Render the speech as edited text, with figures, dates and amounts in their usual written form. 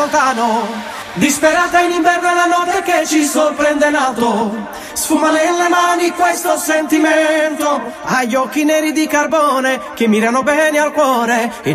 lontano, disperata in inverno è la notte che ci sorprende in alto, sfuma nelle mani questo sentimento, ha gli occhi neri di carbone che mirano bene al cuore.